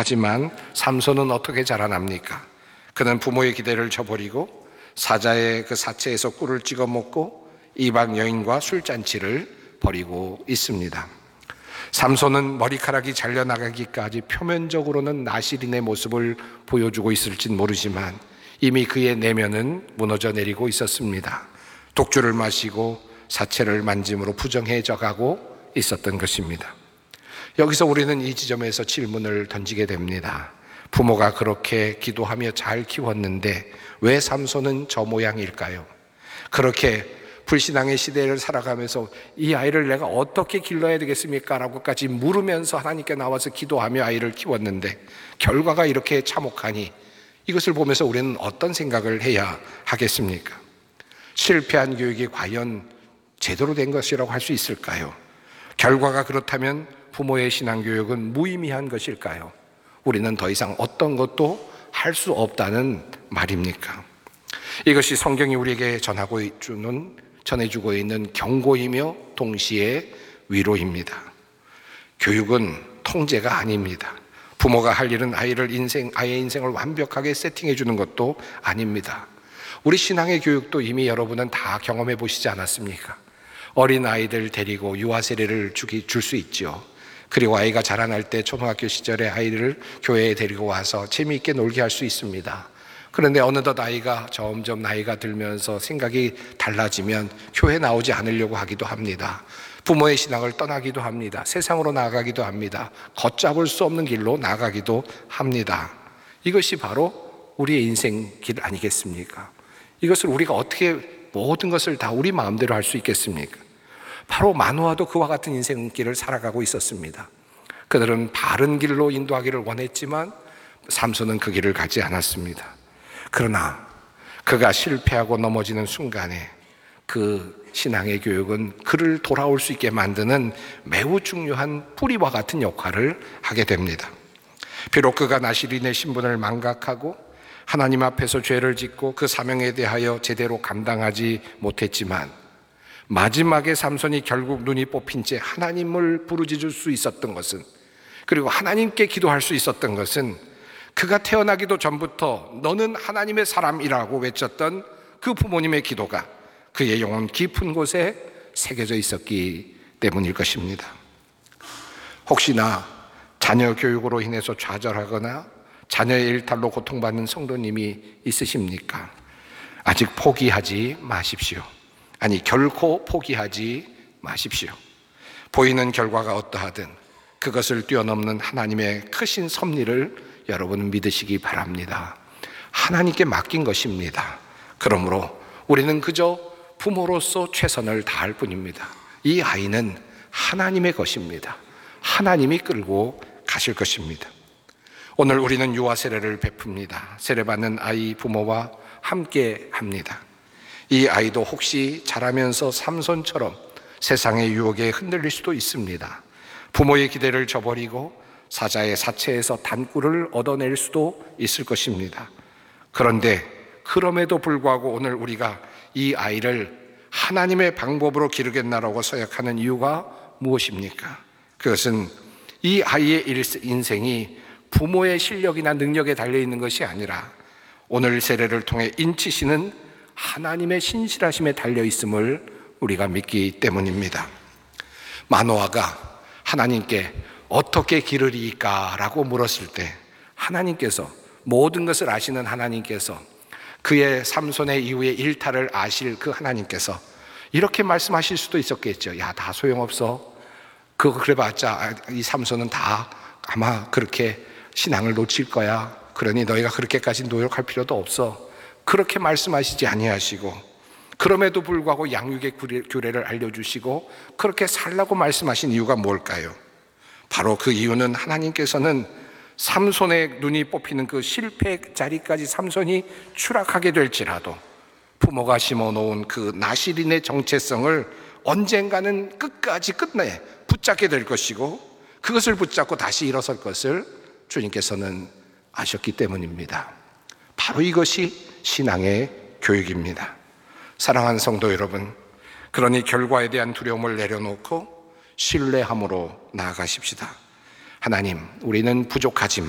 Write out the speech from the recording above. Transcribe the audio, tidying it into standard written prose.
하지만 삼손은 어떻게 자라납니까? 그는 부모의 기대를 저버리고 사자의 그 사체에서 꿀을 찍어 먹고 이방 여인과 술잔치를 벌이고 있습니다. 삼손은 머리카락이 잘려나가기까지 표면적으로는 나시린의 모습을 보여주고 있을진 모르지만 이미 그의 내면은 무너져 내리고 있었습니다. 독주를 마시고 사체를 만짐으로 부정해져 가고 있었던 것입니다. 여기서 우리는 이 지점에서 질문을 던지게 됩니다. 부모가 그렇게 기도하며 잘 키웠는데 왜 삼손은 저 모양일까요? 그렇게 불신앙의 시대를 살아가면서 이 아이를 내가 어떻게 길러야 되겠습니까? 라고까지 물으면서 하나님께 나와서 기도하며 아이를 키웠는데 결과가 이렇게 참혹하니 이것을 보면서 우리는 어떤 생각을 해야 하겠습니까? 실패한 교육이 과연 제대로 된 것이라고 할 수 있을까요? 결과가 그렇다면 부모의 신앙교육은 무의미한 것일까요? 우리는 더 이상 어떤 것도 할 수 없다는 말입니까? 이것이 성경이 우리에게 전해주고 있는 경고이며 동시에 위로입니다. 교육은 통제가 아닙니다. 부모가 할 일은 아이의 인생을 완벽하게 세팅해 주는 것도 아닙니다. 우리 신앙의 교육도 이미 여러분은 다 경험해 보시지 않았습니까? 어린 아이들 데리고 유아 세례를 줄 수 있죠. 그리고 아이가 자라날 때 초등학교 시절에 아이를 교회에 데리고 와서 재미있게 놀게 할 수 있습니다. 그런데 어느덧 아이가 점점 나이가 들면서 생각이 달라지면 교회 나오지 않으려고 하기도 합니다. 부모의 신앙을 떠나기도 합니다. 세상으로 나아가기도 합니다. 걷잡을 수 없는 길로 나아가기도 합니다. 이것이 바로 우리의 인생 길 아니겠습니까? 이것을 우리가 어떻게 모든 것을 다 우리 마음대로 할 수 있겠습니까? 바로 마노아도 그와 같은 인생길을 살아가고 있었습니다. 그들은 바른 길로 인도하기를 원했지만 삼손은 그 길을 가지 않았습니다. 그러나 그가 실패하고 넘어지는 순간에 그 신앙의 교육은 그를 돌아올 수 있게 만드는 매우 중요한 뿌리와 같은 역할을 하게 됩니다. 비록 그가 나시린의 신분을 망각하고 하나님 앞에서 죄를 짓고 그 사명에 대하여 제대로 감당하지 못했지만 마지막에 삼손이 결국 눈이 뽑힌 채 하나님을 부르짖을 수 있었던 것은, 그리고 하나님께 기도할 수 있었던 것은 그가 태어나기도 전부터 너는 하나님의 사람이라고 외쳤던 그 부모님의 기도가 그의 영혼 깊은 곳에 새겨져 있었기 때문일 것입니다. 혹시나 자녀 교육으로 인해서 좌절하거나 자녀의 일탈로 고통받는 성도님이 있으십니까? 아직 포기하지 마십시오. 아니, 결코 포기하지 마십시오. 보이는 결과가 어떠하든 그것을 뛰어넘는 하나님의 크신 섭리를 여러분은 믿으시기 바랍니다. 하나님께 맡긴 것입니다. 그러므로 우리는 그저 부모로서 최선을 다할 뿐입니다. 이 아이는 하나님의 것입니다. 하나님이 끌고 가실 것입니다. 오늘 우리는 유아 세례를 베풉니다. 세례받는 아이 부모와 함께 합니다. 이 아이도 혹시 자라면서 삼손처럼 세상의 유혹에 흔들릴 수도 있습니다. 부모의 기대를 저버리고 사자의 사체에서 단꿀을 얻어낼 수도 있을 것입니다. 그런데 그럼에도 불구하고 오늘 우리가 이 아이를 하나님의 방법으로 기르겠나라고 서약하는 이유가 무엇입니까? 그것은 이 아이의 인생이 부모의 실력이나 능력에 달려있는 것이 아니라 오늘 세례를 통해 인치시는 하나님의 신실하심에 달려있음을 우리가 믿기 때문입니다. 마노아가 하나님께 어떻게 기르리까? 라고 물었을 때 하나님께서, 모든 것을 아시는 하나님께서, 그의 삼손의 이후의 일탈을 아실 그 하나님께서 이렇게 말씀하실 수도 있었겠죠. 야, 다 소용없어. 그거 그래봤자 이 삼손은 다 아마 그렇게 신앙을 놓칠 거야. 그러니 너희가 그렇게까지 노력할 필요도 없어. 그렇게 말씀하시지 아니하시고, 그럼에도 불구하고 양육의 규례를 알려주시고 그렇게 살라고 말씀하신 이유가 뭘까요? 바로 그 이유는 하나님께서는 삼손의 눈이 뽑히는 그 실패 자리까지 삼손이 추락하게 될지라도 부모가 심어놓은 그 나시린의 정체성을 언젠가는 끝까지 끝내 붙잡게 될 것이고, 그것을 붙잡고 다시 일어설 것을 주님께서는 아셨기 때문입니다. 바로 이것이 신앙의 교육입니다. 사랑하는 성도 여러분, 그러니 결과에 대한 두려움을 내려놓고 신뢰함으로 나아가십시다. 하나님, 우리는 부족하지만